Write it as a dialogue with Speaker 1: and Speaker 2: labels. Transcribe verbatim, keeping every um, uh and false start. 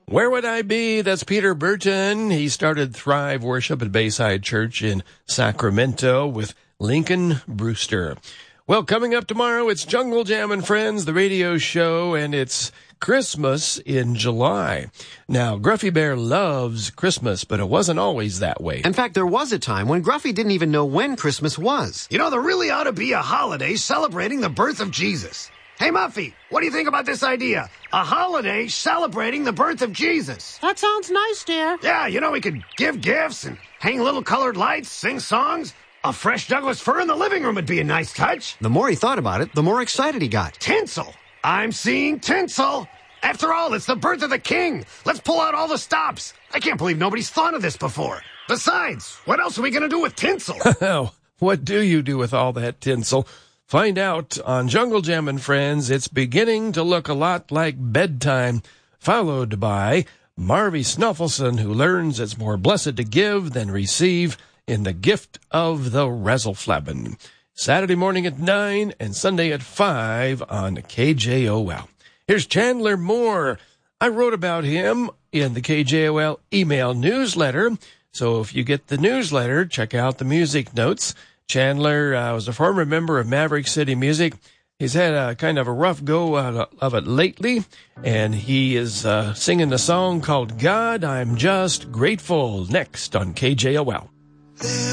Speaker 1: Where would I be? That's Peter Burton. He started Thrive Worship at Bayside Church in Sacramento with Lincoln Brewster. Well, coming up tomorrow, it's Jungle Jammin' Friends, the radio show, and it's Christmas in July. Now, Gruffy Bear loves Christmas, but it wasn't always that way.
Speaker 2: In fact, there was a time when Gruffy didn't even know when Christmas was.
Speaker 3: You know, there really ought to be a holiday celebrating the birth of Jesus. Hey, Muffy, what do you think about this idea? A holiday celebrating the birth of Jesus.
Speaker 4: That sounds nice, dear.
Speaker 3: Yeah, you know, we could give gifts and hang little colored lights, sing songs. A fresh Douglas fir in the living room would be a nice touch.
Speaker 2: The more he thought about it, the more excited he got.
Speaker 3: Tinsel. I'm seeing tinsel. After all, it's the birth of the king. Let's pull out all the stops. I can't believe nobody's thought of this before. Besides, what else are we going to do with tinsel?
Speaker 1: Oh, what do you do with all that tinsel? Find out on Jungle Jammin' Friends. It's beginning to look a lot like bedtime, followed by Marvy Snuffleson, who learns it's more blessed to give than receive in the gift of the Razzleflabbin. Saturday morning at nine and Sunday at five on K J O L. Here's Chandler Moore. I wrote about him in the K J O L email newsletter. So if you get the newsletter, check out the music notes. Chandler uh, was a former member of Maverick City Music. He's had a kind of a rough go out of it lately, and he is uh, singing a song called God, I'm Just Grateful, next on K J O L.